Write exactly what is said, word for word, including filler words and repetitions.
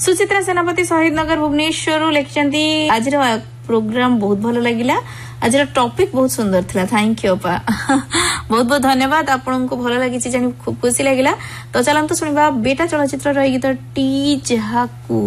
सुचित्रा सेनापति शहीद नगर भुवनेश्वर लिखिं आज प्रोग्राम बहुत भल लगिला आज टॉपिक बहुत सुंदर थिला थैंक यू अपा बहुत बहुत धन्यवाद आपन को भल लगी जानी खूब खुशी लगिला तो चलंतु सुनिबा बेटा चलचित्र गीत टी जहाकू